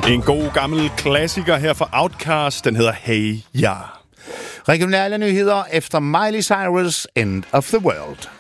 En god gammel klassiker her fra Outkast. Den hedder Hey Ya. Regionale nyheder efter Miley Cyrus' End of the World.